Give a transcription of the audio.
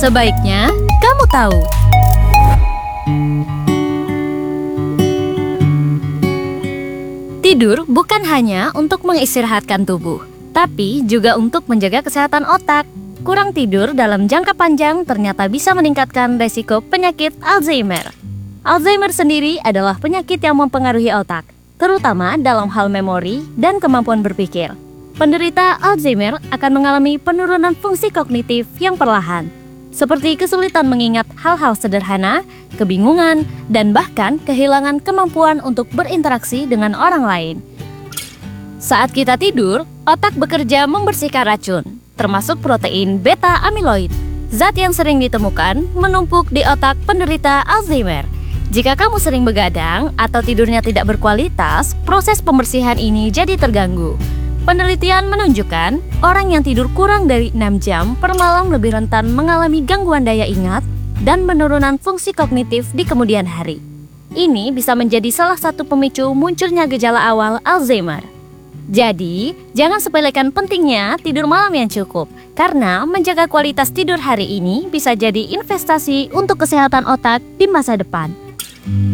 Sebaiknya kamu tahu. Tidur bukan hanya untuk mengistirahatkan tubuh, tapi juga untuk menjaga kesehatan otak. Kurang tidur dalam jangka panjang ternyata bisa meningkatkan resiko penyakit Alzheimer. Alzheimer sendiri adalah penyakit yang mempengaruhi otak, terutama dalam hal memori dan kemampuan berpikir. Penderita Alzheimer akan mengalami penurunan fungsi kognitif yang perlahan, seperti kesulitan mengingat hal-hal sederhana, kebingungan, dan bahkan kehilangan kemampuan untuk berinteraksi dengan orang lain. Saat kita tidur, otak bekerja membersihkan racun, termasuk protein beta amiloid, zat yang sering ditemukan menumpuk di otak penderita Alzheimer. Jika kamu sering begadang atau tidurnya tidak berkualitas, proses pembersihan ini jadi terganggu. Penelitian menunjukkan orang yang tidur kurang dari 6 jam per malam lebih rentan mengalami gangguan daya ingat dan penurunan fungsi kognitif di kemudian hari. Ini bisa menjadi salah satu pemicu munculnya gejala awal Alzheimer. Jadi, jangan sepelekan pentingnya tidur malam yang cukup, karena menjaga kualitas tidur hari ini bisa jadi investasi untuk kesehatan otak di masa depan.